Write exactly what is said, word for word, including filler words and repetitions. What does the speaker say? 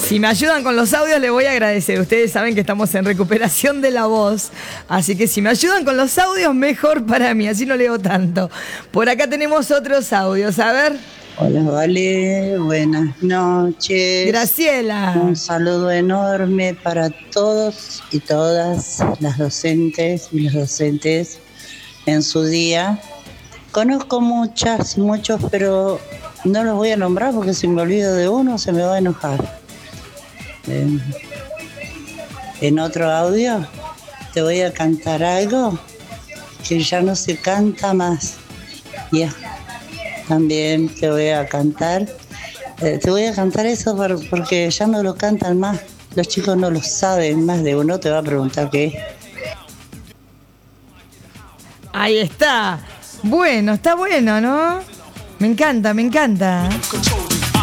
Si me ayudan con los audios, les voy a agradecer. Ustedes saben que estamos en recuperación de la voz. Así que si me ayudan con los audios, mejor para mí. Así no leo tanto. Por acá tenemos otros audios. A ver. Hola, Vale. Buenas noches. Graciela. Un saludo enorme para todos y todas las docentes y los docentes en su día. Conozco muchas, muchos, pero no los voy a nombrar porque si me olvido de uno se me va a enojar. En, en otro audio te voy a cantar algo que ya no se canta más. Ya. Yeah. También te voy a cantar, eh, te voy a cantar eso por, porque ya no lo cantan más. Los chicos no lo saben, más de uno te va a preguntar qué es. Ahí está. Bueno, está bueno, ¿no? Me encanta, me encanta.